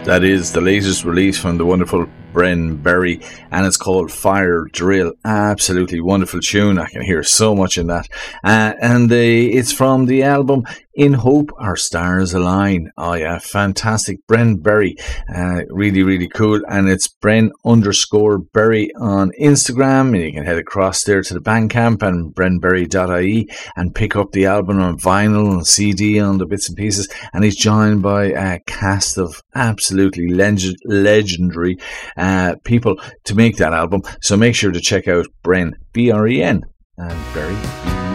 That is the latest release from the wonderful Bren Berry, and it's called Fire Drill. Absolutely wonderful tune. I can hear so much in that. It's from the album In Hope Our Stars Align. Oh yeah, fantastic. Bren Berry. Really, really cool. And it's Bren_Berry on Instagram. And you can head across there to the Bandcamp and brenberry.ie and pick up the album on vinyl and CD on the bits and pieces. And he's joined by a cast of absolutely legendary people to make that album. So make sure to check out Bren, B-R-E-N, and Berry, B